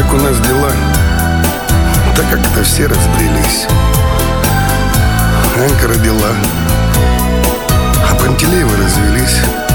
как у нас дела? Так как-то все разбрелись. Анька родила,